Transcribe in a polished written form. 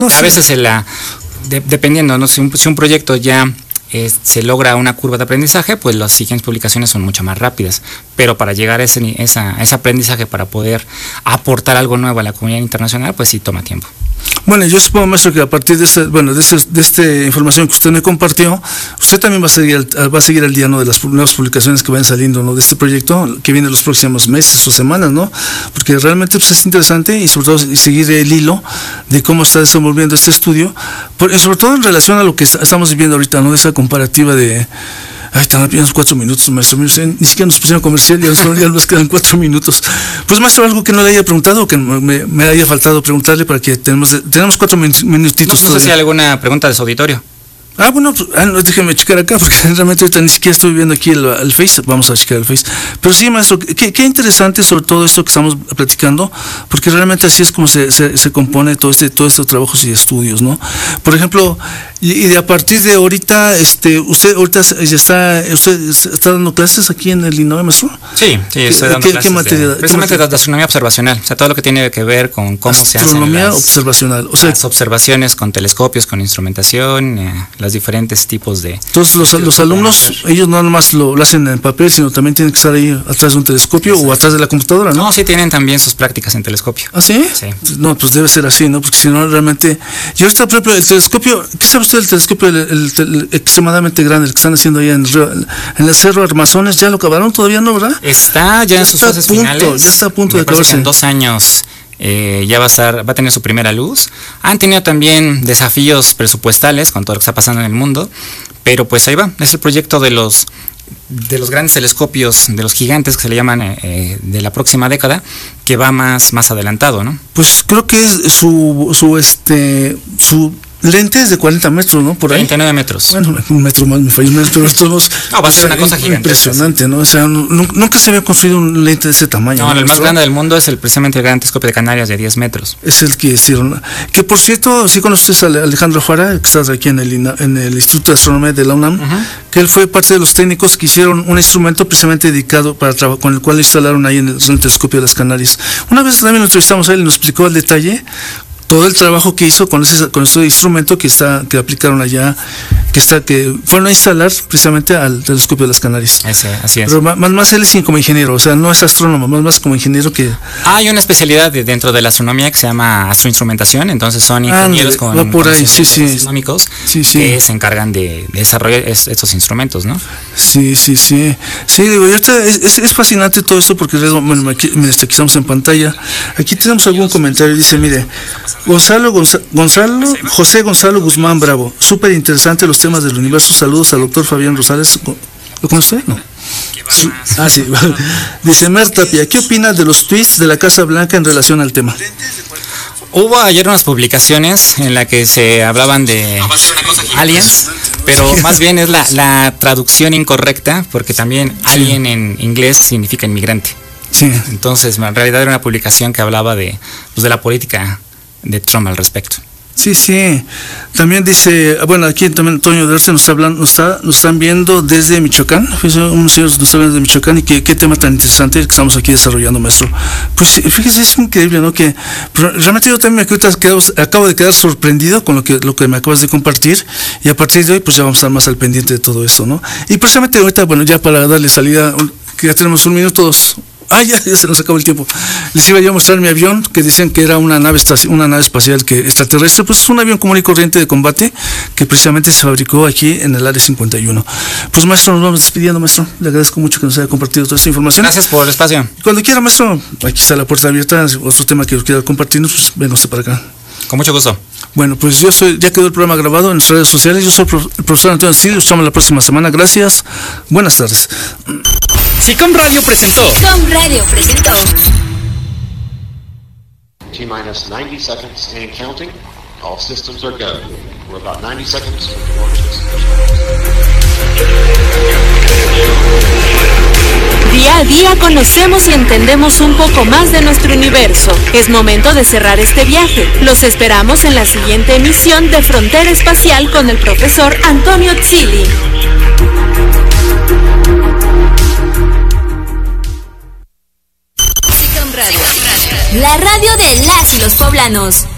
No, a veces dependiendo, ¿no? Si un proyecto ya se logra una curva de aprendizaje, pues las siguientes publicaciones son mucho más rápidas. Pero para llegar a ese aprendizaje, para poder aportar algo nuevo a la comunidad internacional, pues sí toma tiempo. Bueno, yo supongo, maestro, que a partir de esta información que usted me compartió, usted también va a seguir al día, ¿no?, de las nuevas publicaciones que vayan saliendo, ¿no?, de este proyecto que viene los próximos meses o semanas, ¿no? Porque realmente pues, es interesante y sobre todo seguir el hilo de cómo está desenvolviendo este estudio, sobre todo en relación a lo que estamos viviendo ahorita, ¿no?, de esa comparativa de... Ay, están apenas 4 minutos, maestro. Ni siquiera nos pusieron comercial, ya nos quedan 4 minutos. Pues, maestro, algo que no le haya preguntado o que me haya faltado preguntarle para que tenemos 4 minutitos. No sé si hay alguna pregunta de su auditorio. Bueno, no, déjeme checar acá, porque realmente ahorita ni siquiera estoy viendo aquí el Face, vamos a checar el Face. Pero sí, maestro, qué interesante sobre todo esto que estamos platicando, porque realmente así es como se compone todos estos trabajos y estudios, ¿no? Por ejemplo, y de a partir de ahorita, usted ahorita está dando clases aquí en el INOE, maestro. Sí, estoy dando clases. ¿Qué materia? Precisamente de astronomía observacional, o sea, todo lo que tiene que ver con cómo se hacen astronomía observacional, o sea, las observaciones con telescopios, con instrumentación, los diferentes tipos de... Entonces los alumnos, ellos no nomás lo hacen en papel, sino también tienen que estar ahí atrás de un telescopio. Exacto. O atrás de la computadora, ¿no? No, sí tienen también sus prácticas en telescopio. ¿Ah, sí? Sí. No, pues debe ser así, ¿no? Porque si no, realmente... Y ahorita, por ejemplo, el telescopio, ¿qué sabe usted del telescopio el extremadamente grande, el que están haciendo allá en el Cerro Armazones? ¿Ya lo acabaron? ¿Todavía no, verdad? Está ya en sus fases finales. Ya está a punto de acabarse. En 2 años... ya va a tener su primera luz. Han tenido también desafíos presupuestales con todo lo que está pasando en el mundo, pero pues ahí va, es el proyecto de los grandes telescopios, de los gigantes que se le llaman de la próxima década, que va más adelantado, ¿no? Pues creo que es su lente es de 40 metros, ¿no? Por ahí. 29 metros. Bueno, un metro más me falló, pero todos. No, va a ser una cosa gigante. Impresionante, ¿no? O sea, nunca se había construido un lente de ese tamaño. No, el más grande del mundo es precisamente el gran telescopio de Canarias de 10 metros. Es el que hicieron. Que por cierto, sí conoces a Alejandro Fara, que está aquí en el Instituto de Astronomía de la UNAM, que él fue parte de los técnicos que hicieron un instrumento precisamente dedicado con el cual instalaron ahí en el telescopio de las Canarias. Una vez también lo entrevistamos a él y nos explicó al detalle todo el trabajo que hizo con ese instrumento que aplicaron allá, que fueron a instalar precisamente al telescopio de las Canarias. Así es. Pero más él es como ingeniero, o sea, no es astrónomo, más como ingeniero que... Hay una especialidad dentro de la astronomía que se llama astroinstrumentación, entonces son ingenieros con astronómicos que se encargan de desarrollar estos instrumentos, ¿no? Sí, digo, es fascinante todo esto porque aquí estamos en pantalla. Aquí tenemos algún comentario, dice, mire, José Gonzalo Guzmán Bravo, súper interesante los temas del universo. Saludos al doctor Fabián Rosales. ¿Lo conoce usted? No. Sí. Dice Mer Tapia, ¿qué opina de los tweets de la Casa Blanca en relación al tema? Hubo ayer unas publicaciones en las que se hablaban de aliens, pero más bien es la traducción incorrecta, porque también alien en inglés significa inmigrante. Sí. Entonces, en realidad era una publicación que hablaba de la política de Trump al respecto. Sí. También dice, bueno, aquí también Antonio Derce nos están viendo desde Michoacán. Unos señores nos están viendo desde Michoacán y qué tema tan interesante que estamos aquí desarrollando, maestro. Pues fíjese, es increíble, ¿no? Que realmente yo también acabo de quedar sorprendido con lo que me acabas de compartir, y a partir de hoy pues ya vamos a estar más al pendiente de todo eso, ¿no? Y precisamente ahorita, bueno, ya para darle salida, que ya tenemos 1 minuto, 2. Ya se nos acabó el tiempo. Les iba yo a mostrar mi avión, que decían que era una nave espacial extraterrestre. Pues es un avión común y corriente de combate que precisamente se fabricó aquí en el Área 51. Pues, maestro, nos vamos despidiendo, maestro. Le agradezco mucho que nos haya compartido toda esta información. Gracias por el espacio. Cuando quiera, maestro, aquí está la puerta abierta. Otro tema que quiera compartirnos, pues ven usted para acá. Con mucho gusto. Bueno, pues ya quedó el programa grabado en nuestras redes sociales. Yo soy el profesor Antonio Silva. Nos vemos la próxima semana. Gracias. Buenas tardes. SICOM Radio presentó. T-minus 90 seconds and counting. All systems are go. We're about 90 seconds from launch. Día a día conocemos y entendemos un poco más de nuestro universo. Es momento de cerrar este viaje. Los esperamos en la siguiente emisión de Frontera Espacial con el profesor Antonio Zilli. La radio de las y los poblanos.